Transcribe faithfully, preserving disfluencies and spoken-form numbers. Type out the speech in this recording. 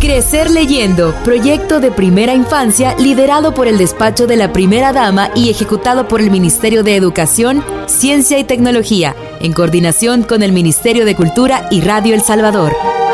Crecer leyendo, proyecto de primera infancia liderado por el despacho de la primera dama y ejecutado por el Ministerio de Educación, Ciencia y Tecnología, en coordinación con el Ministerio de Cultura y Radio El Salvador.